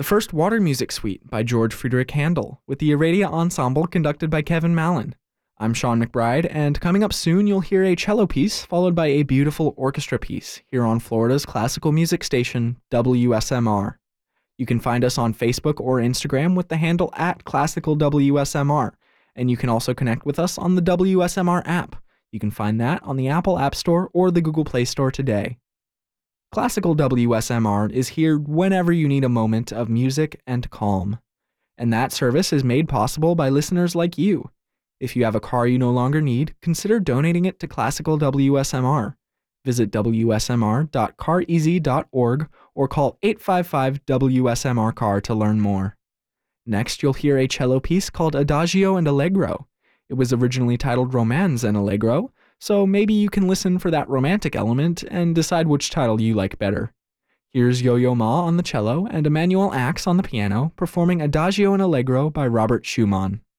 The First Water Music Suite by George Friedrich Handel, with the Aradia Ensemble conducted by Kevin Mallon. I'm Sean McBride, and coming up soon you'll hear a cello piece followed by a beautiful orchestra piece here on Florida's classical music station, WSMR. You can find us on Facebook or Instagram with the handle @ClassicalWSMR, and you can also connect with us on the WSMR app. You can find that on the Apple App Store or the Google Play Store today. Classical WSMR is here whenever you need a moment of music and calm. And that service is made possible by listeners like you. If you have a car you no longer need, consider donating it to Classical WSMR. Visit wsmr.careasy.org or call 855-WSMR-CAR to learn more. Next, you'll hear a cello piece called Adagio and Allegro. It was originally titled Romanze and Allegro, so maybe you can listen for that romantic element and decide which title you like better. Here's Yo-Yo Ma on the cello and Emmanuel Axe on the piano performing Adagio and Allegro by Robert Schumann.